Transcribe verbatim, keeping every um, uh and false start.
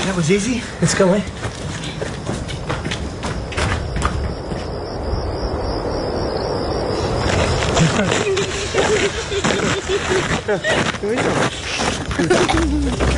That was easy. Let's go in. Here we go.